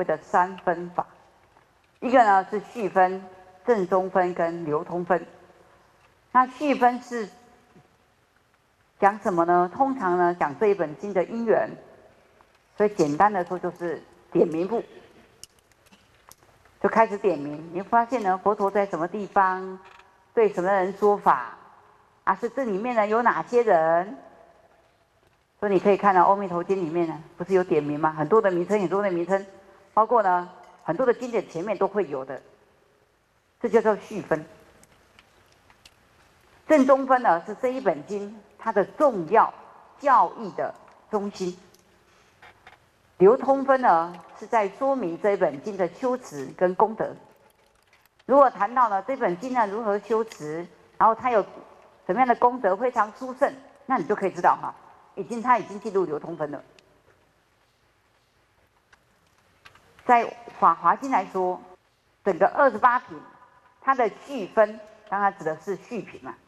谓的3分法，一个呢是序分、正中分跟流通分。那序分是讲什么呢？通常呢讲这一本经的因缘，所以简单的说就是点名部，就开始点名。你会发现呢，佛陀在什么地方，对什么人说法，啊，是这里面呢有哪些人？所以你可以看到《阿弥陀经》里面呢，不是有点名吗？很多的名称，很多的名称，包括呢很多的经典前面都会有的，这就叫序分。正中分呢是这一本经它的重要教义的中心。流通分呢是在说明这一本经的修持跟功德。如果谈到呢这本经呢如何修持，然后它有什么样的功德非常殊胜，那你就可以知道哈，它已经进入流通分了。在《法华经》来说，整个28品，它的序分当然指的是序品嘛。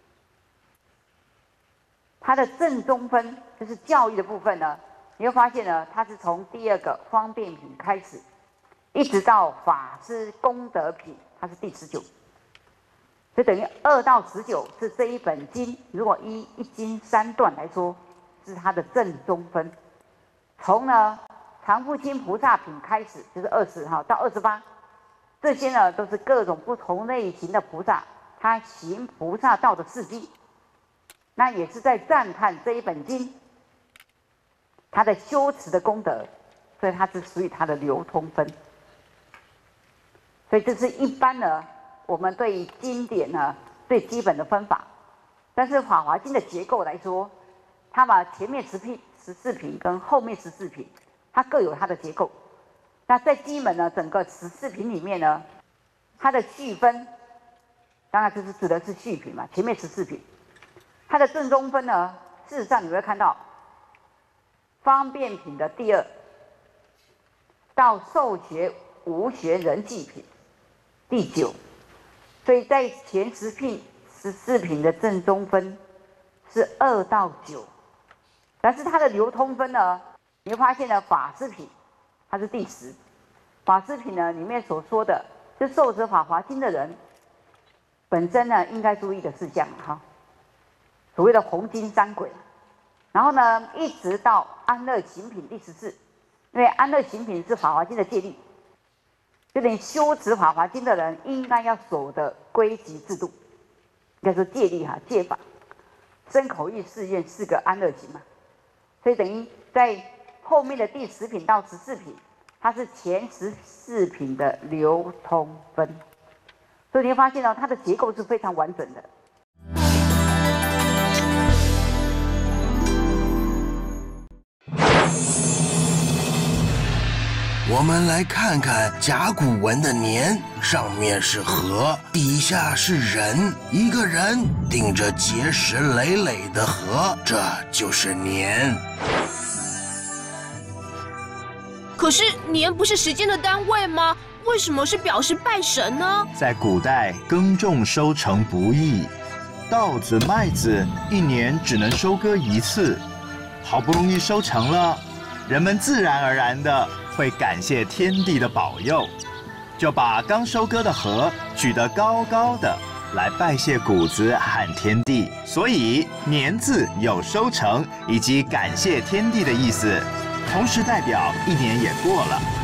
它的正中分就是教义的部分呢，你会发现呢，它是从第2个方便品开始，一直到法师功德品，它是第19，所以等于2到19是这一本经，如果依一经3段来说，是它的正中分。从呢常住经菩萨品开始，就是20哈到28，这些呢都是各种不同类型的菩萨，他行菩萨道的事迹。那也是在赞叹这一本经，它的修持的功德，所以它是属于它的流通分。所以这是一般呢，我们对于经典呢最基本的分法。但是《法华经》的结构来说，它把前面14品跟后面14品，它各有它的结构。那在基本呢整个14品里面呢，它的序分，当然就是指的是序品嘛，前面14品。它的正中分呢，事实上你会看到，方便品的第2到受学无学人际品第9，所以在前14品的正中分是2到9，但是它的流通分呢，你会发现呢，法师品它是第10，法师品呢里面所说的，就受持法华经的人本身呢应该注意的事项哈。所谓的红金三轨，然后呢，一直到安乐行品第14，因为安乐行品是法华经的戒律，就等于修持法华经的人应该要守的规矩制度，应该说戒律哈，戒法，身口意誓愿4个安乐行嘛，所以等于在后面的第10品到14品，它是前14品的流通分，所以你会发现呢，它的结构是非常完整的。 我们来看看甲骨文的年，上面是河，底下是人，一个人顶着结实累累的河，这就是年。 可是年不是时间的单位吗？为什么是表示拜神呢？ 在古代，耕种收成不易，稻子、麦子一年只能收割1次，好不容易收成了，人们自然而然的会感谢天地的保佑，就把刚收割的禾举得高高的，来拜谢谷子和天地。所以年字有收成以及感谢天地的意思，同时代表一年也过了。